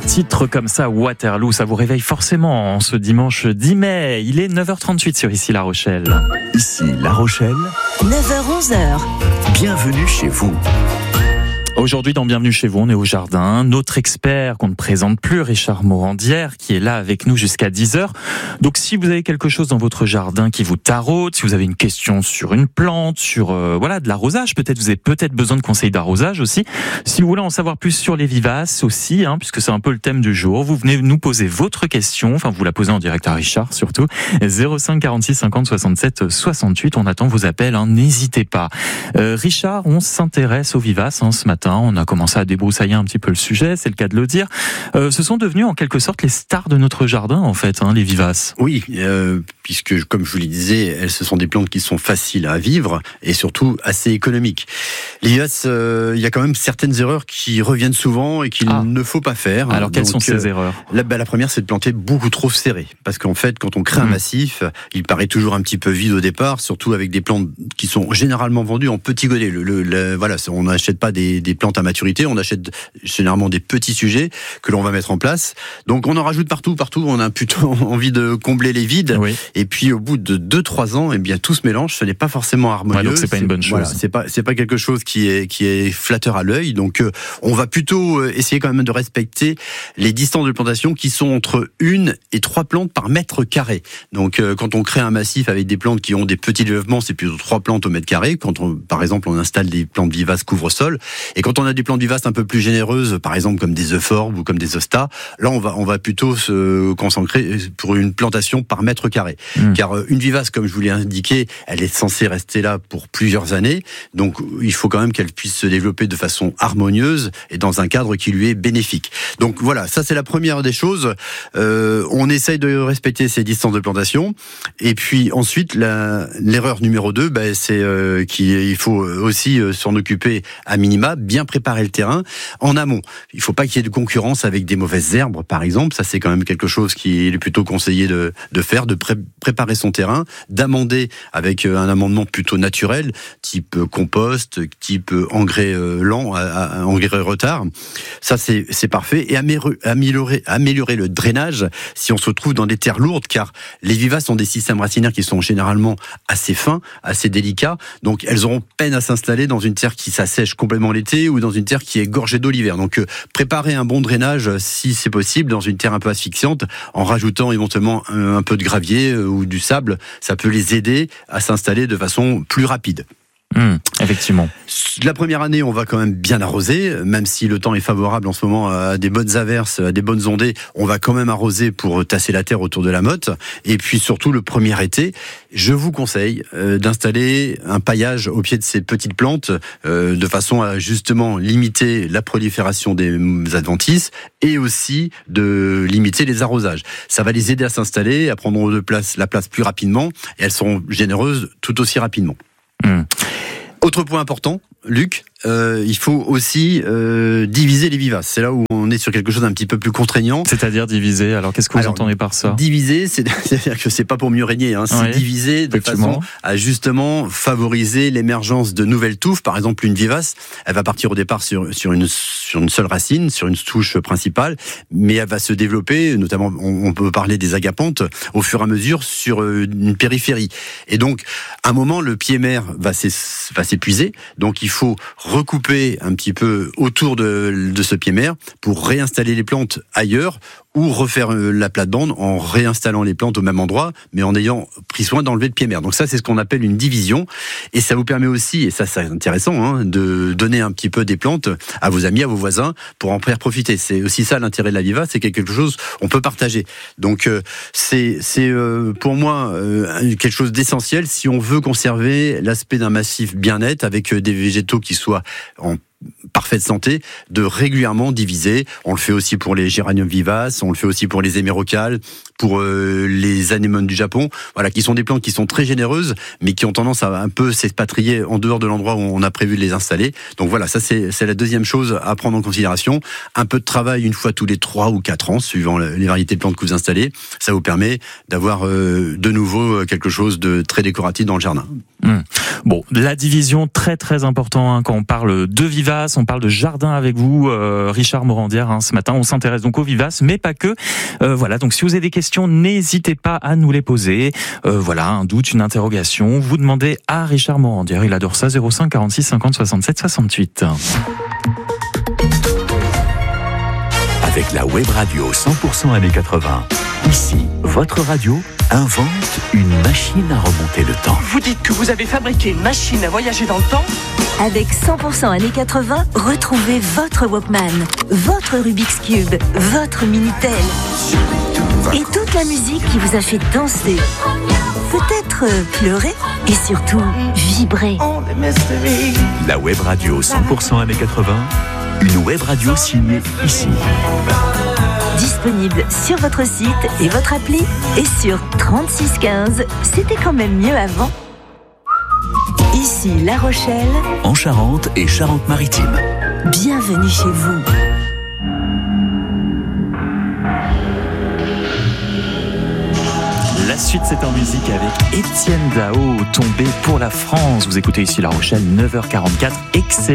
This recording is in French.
titre comme ça, Waterloo, ça vous réveille forcément en ce dimanche 10 mai. Il est 9h38 sur Ici La Rochelle. Ici La Rochelle, 9h-11h. Bienvenue chez vous. Aujourd'hui, dans Bienvenue chez vous, on est au jardin. Notre expert qu'on ne présente plus, Richard Morandière, qui est là avec nous jusqu'à 10h. Donc, si vous avez quelque chose dans votre jardin qui vous taraude, si vous avez une question sur une plante, sur de l'arrosage, peut-être vous avez besoin de conseils d'arrosage aussi. Si vous voulez en savoir plus sur les vivaces aussi, puisque c'est un peu le thème du jour, vous venez nous poser votre question. Enfin, vous la posez en direct à Richard surtout. 05 46 50 67 68. On attend vos appels. N'hésitez pas. Richard, on s'intéresse aux vivaces ce matin. On a commencé à débroussailler un petit peu le sujet, c'est le cas de le dire. Ce sont devenus en quelque sorte les stars de notre jardin, en fait, les vivaces. Oui, puisque, comme je vous le disais, ce sont des plantes qui sont faciles à vivre et surtout assez économiques. Les vivaces, il y a quand même certaines erreurs qui reviennent souvent et qu'il ne faut pas faire. Alors, quelles sont ces erreurs ? La première, c'est de planter beaucoup trop serré. Parce qu'en fait, quand on crée un massif, il paraît toujours un petit peu vide au départ, surtout avec des plantes qui sont généralement vendues en petits godets. On n'achète pas des plantes à maturité, on achète généralement des petits sujets que l'on va mettre en place. Donc on en rajoute partout, on a plutôt envie de combler les vides. Oui. Et puis au bout de 2-3 ans, tout se mélange, ce n'est pas forcément harmonieux. Donc c'est pas une bonne chose. Voilà, c'est pas quelque chose qui est flatteur à l'œil. Donc on va plutôt essayer quand même de respecter les distances de plantation qui sont entre 1 et 3 plantes par mètre carré. Donc quand on crée un massif avec des plantes qui ont des petits développements, c'est plutôt 3 plantes au mètre carré. Quand par exemple on installe des plantes vivaces couvre-sol, et quand on a des plantes vivaces un peu plus généreuses, par exemple comme des euphorbes ou comme des hostas, là on va plutôt se concentrer pour une plantation par mètre carré. Car une vivace, comme je vous l'ai indiqué, elle est censée rester là pour plusieurs années, donc il faut quand même qu'elle puisse se développer de façon harmonieuse et dans un cadre qui lui est bénéfique. Donc voilà, ça c'est la première des choses. On essaye de respecter ces distances de plantation, et puis ensuite l'erreur numéro 2, c'est qu'il faut aussi s'en occuper à minima, bien préparer le terrain en amont. Il ne faut pas qu'il y ait de concurrence avec des mauvaises herbes, par exemple. Ça, c'est quand même quelque chose qui est plutôt conseillé de faire, de préparer son terrain, d'amender avec un amendement plutôt naturel, type compost, type engrais lent, engrais retard. Ça, c'est parfait. Et améliorer le drainage si on se trouve dans des terres lourdes, car les vivaces ont des systèmes racinaires qui sont généralement assez fins, assez délicats. Donc, elles auront peine à s'installer dans une terre qui s'assèche complètement l'été ou dans une terre qui est gorgée d'eau l'hiver. Donc préparer un bon drainage si c'est possible dans une terre un peu asphyxiante, en rajoutant éventuellement un peu de gravier ou du sable, ça peut les aider à s'installer de façon plus rapide. Effectivement. La première année, on va quand même bien arroser, même si le temps est favorable en ce moment à des bonnes averses, à des bonnes ondées, on va quand même arroser pour tasser la terre autour de la motte. Et puis surtout, le premier été, je vous conseille d'installer un paillage au pied de ces petites plantes, de façon à justement limiter la prolifération des adventices et aussi de limiter les arrosages. Ça va les aider à s'installer, à prendre la place plus rapidement, et elles seront généreuses tout aussi rapidement. Autre point important, Luc, il faut aussi diviser les vivaces. C'est là où on est sur quelque chose d'un petit peu plus contraignant. C'est-à-dire diviser. Alors qu'est-ce que vous entendez par ça ? Diviser, c'est-à-dire que c'est pas pour mieux régner. C'est diviser de façon à justement favoriser l'émergence de nouvelles touffes. Par exemple, une vivace, elle va partir au départ sur une seule racine, sur une souche principale, mais elle va se développer. Notamment, on peut parler des agapantes au fur et à mesure sur une périphérie. Et donc, à un moment, le pied mère va s'épuiser. Donc, il faut recouper un petit peu autour de ce pied mère pour réinstaller les plantes ailleurs, ou refaire la plate-bande en réinstallant les plantes au même endroit, mais en ayant pris soin d'enlever le pied mère. Donc ça, c'est ce qu'on appelle une division, et ça vous permet aussi, et ça c'est intéressant, de donner un petit peu des plantes à vos amis, à vos voisins, pour en faire profiter. C'est aussi ça l'intérêt de la vivace, c'est quelque chose qu'on peut partager. Donc c'est pour moi quelque chose d'essentiel si on veut conserver l'aspect d'un massif bien net, avec des végétaux qui soient en parfaite santé, de régulièrement diviser. On le fait aussi pour les géraniums vivaces, on le fait aussi pour les hémérocales, pour les anémones du Japon, voilà, qui sont des plantes qui sont très généreuses, mais qui ont tendance à un peu s'expatrier en dehors de l'endroit où on a prévu de les installer. Donc voilà, ça c'est la deuxième chose à prendre en considération. Un peu de travail une fois tous les 3 ou 4 ans, suivant les variétés de plantes que vous installez. Ça vous permet d'avoir de nouveau quelque chose de très décoratif dans le jardin. Bon, la division, très très important quand on parle de vivaces. vivaces. On parle de jardin avec vous, Richard Morandière, ce matin. On s'intéresse donc aux vivaces, mais pas que. Voilà, donc si vous avez des questions, n'hésitez pas à nous les poser. Voilà, un doute, une interrogation. Vous demandez à Richard Morandière. Il adore ça. 05 46 50 67 68. Avec la web radio 100% années 80. Ici, votre radio invente une machine à remonter le temps. Vous dites que vous avez fabriqué une machine à voyager dans le temps ? Avec 100% années 80, retrouvez votre Walkman, votre Rubik's Cube, votre Minitel. Et toute la musique qui vous a fait danser, peut-être pleurer et surtout vibrer. La web radio 100% années 80, une web radio signée ici. Disponible sur votre site et votre appli et sur 3615, c'était quand même mieux avant. Ici La Rochelle, En Charente et Charente-Maritime. bienvenue chez vous. La suite, c'est en musique avec Étienne Dao, Tombé pour la France. Vous écoutez ici La Rochelle, 9h44. Excellent.